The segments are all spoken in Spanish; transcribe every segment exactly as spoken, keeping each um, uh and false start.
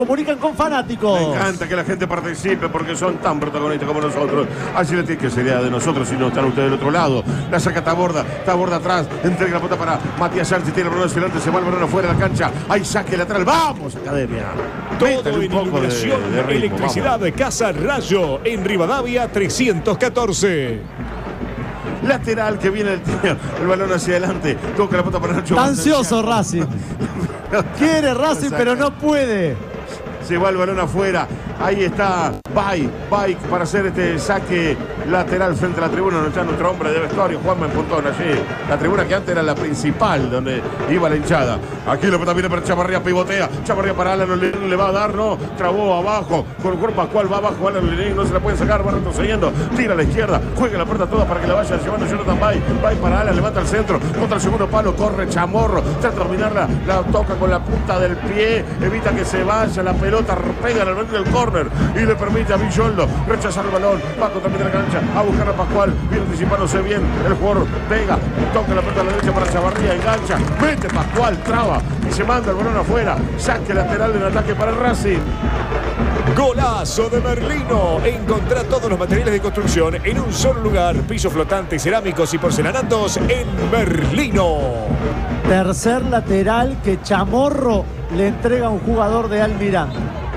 comunican con fanáticos. Me encanta que la gente participe porque son tan protagonistas como nosotros. Así le tiene que ser idea de nosotros si no están ustedes del otro lado. La saca Taborda, Taborda atrás, entrega la pelota para Matías Sánchez, tiene el balón hacia adelante, se va el balón afuera de la cancha. Hay saque lateral, vamos Academia. Todo en iluminación, de, de ritmo, electricidad de Casa Rayo en Rivadavia trescientos catorce. Lateral que viene el tío, el balón hacia adelante, toca la pelota para Nacho. Está ansioso Racing. Quiere Racing pero no puede. Se va el balón afuera. Ahí está Bay, Bay para hacer este saque lateral frente a la tribuna donde está nuestro hombre de vestuario, Juanma en Pontón allí. La tribuna que antes era la principal donde iba la hinchada. Aquí la pelota viene para Chavarría, pivotea. Chavarría para Alan Olerín, le va a dar, no. Trabó abajo, con el cuerpo Pascual va abajo. Alan Olerín no se la puede sacar, va retrocediendo. Tira a la izquierda, juega la pelota toda para que la vaya llevando Jonathan Bay. Bay para Alan, levanta el centro, contra el segundo palo, corre Chamorro. Trata de dominarla, la toca con la punta del pie, evita que se vaya la pelota, pega en el medio del córner y le permite a Villoldo rechazar el balón, va contra la cancha a buscar a Pascual, viene anticipándose bien el jugador Vega, toca la pelota a la derecha para Chavarría, engancha, mete Pascual, traba y se manda el balón afuera, saque lateral en ataque para el Racing. Golazo de Merlino. Encontrá todos los materiales de construcción en un solo lugar. Pisos flotantes, cerámicos y porcelanatos en Merlino. Tercer lateral que Chamorro le entrega a un jugador de Almirante.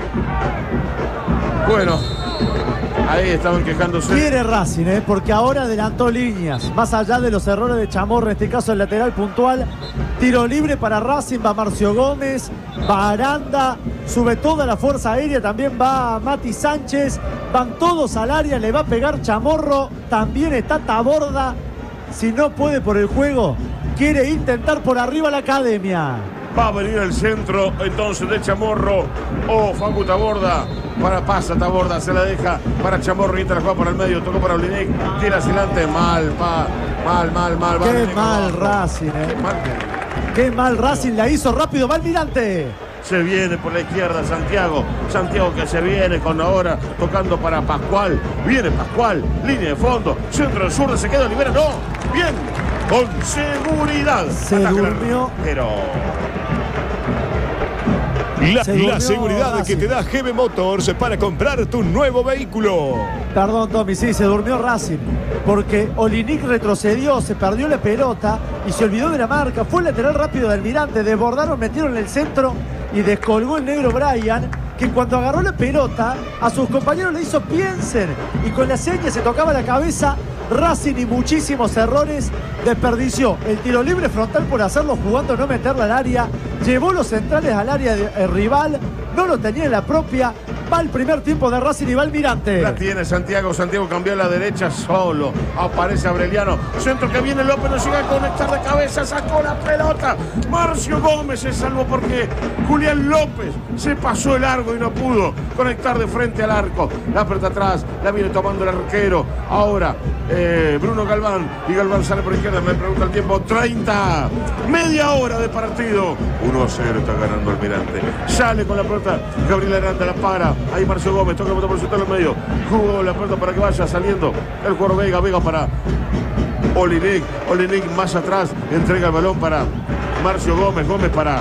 Bueno, ahí estaban quejándose. Quiere Racing, ¿eh? Porque ahora adelantó líneas. Más allá de los errores de Chamorro, en este caso el lateral puntual. Tiro libre para Racing, va Marcio Gómez, va Aranda, sube toda la fuerza aérea, también va Mati Sánchez. Van todos al área, le va a pegar Chamorro. También está Taborda. Si no puede por el juego, quiere intentar por arriba la Academia. Va a venir el centro entonces de Chamorro o oh, Facu Taborda. Para pasa Taborda, se la deja para Chamorro y entra la juega para el medio, tocó para Olinek, tira hacia adelante, mal, pa, mal, mal, mal. Qué Olinek, mal abajo. Racing, eh. Qué mal, Qué mal Racing, la hizo rápido, va Almirante. Se viene por la izquierda Santiago, Santiago que se viene con ahora tocando para Pascual, viene Pascual, línea de fondo, centro del sur, se queda, libera, no, bien, con seguridad. Se durmió. Pero... La, la seguridad Racing. Que te da G B Motors para comprar tu nuevo vehículo. Perdón, Tommy, sí, se durmió Racing. Porque Olinik retrocedió, se perdió la pelota y se olvidó de la marca. Fue el lateral rápido de Almirante, desbordaron, metieron en el centro y descolgó el negro Brian, que cuando agarró la pelota a sus compañeros le hizo piensen y con la seña se tocaba la cabeza. Racing y muchísimos errores, desperdició el tiro libre frontal por hacerlo jugando, no meterla al área, llevó los centrales al área de, eh, rival, no lo tenía en la propia. Va el primer tiempo de Racing y va Almirante. La tiene Santiago, Santiago cambió a la derecha solo, aparece Aureliano, centro que viene López, no llega a conectar de cabeza, sacó la pelota, Marcio Gómez se salvó porque Julián López se pasó el largo y no pudo conectar de frente al arco. La pelota atrás, la viene tomando el arquero, ahora eh, Bruno Galván, y Galván sale por izquierda, me pregunta el tiempo, treinta, media hora de partido, uno a cero está ganando Almirante, sale con la pelota, Gabriel Aranda la para. Ahí Marcio Gómez, toca la pelota por el centro del medio. Jugó la pelota para que vaya saliendo el jugador Vega. Vega para Olinek. Olinek más atrás. Entrega el balón para Marcio Gómez. Gómez para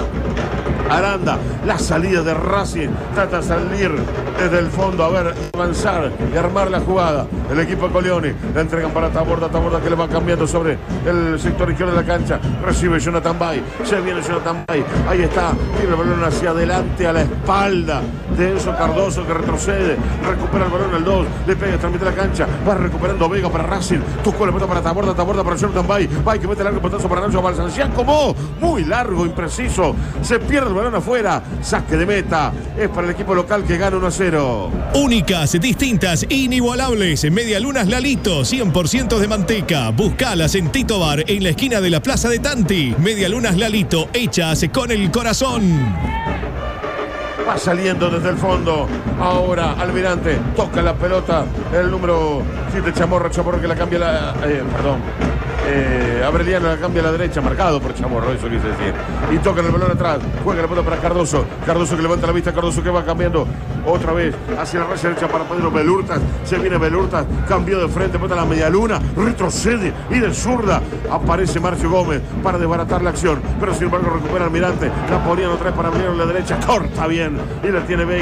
Aranda. La salida de Racing. Trata de salir desde el fondo. A ver, avanzar y armar la jugada. El equipo de Coleone. La entregan para Taborda. Taborda que le va cambiando sobre el sector izquierdo de la cancha. Recibe Jonathan Bay. Se viene Jonathan Bay. Ahí está. Tiene el balón hacia adelante a la espalda de Enzo Cardoso que retrocede. Recupera el balón el dos. Le pega, transmite la cancha. Va recuperando Vega para Racing. Tocó la pelota para Taborda. Taborda para Jonathan Bay. Bay que mete el largo patazo para Nacho Balsancián. Como muy largo, impreciso. Se pierde el balón afuera. Saque de meta. Es para el equipo local que gana uno a cero. Únicas, distintas, inigualables. Medialunas Lalito, cien por ciento de manteca. Buscalas en Tito Bar, en la esquina de la Plaza de Tanti. Medialunas Lalito, hechas con el corazón. Va saliendo desde el fondo. Ahora Almirante toca la pelota. El número siete Chamorro. Chamorro que la cambia la... Eh, perdón. Eh, Abreliano la cambia a la derecha, marcado por Chamorro, eso quise decir. Y toca el balón atrás, juega la pelota para Cardoso. Cardoso que levanta la vista, Cardoso que va cambiando otra vez hacia la raya derecha para Pedro Belurtas. Se viene Belurtas, cambió de frente, pelota a la media luna, retrocede y de zurda aparece Marcio Gómez para desbaratar la acción. Pero sin embargo recupera Almirante, la ponían otra vez para Abreliano a la derecha, corta bien y la tiene Vega.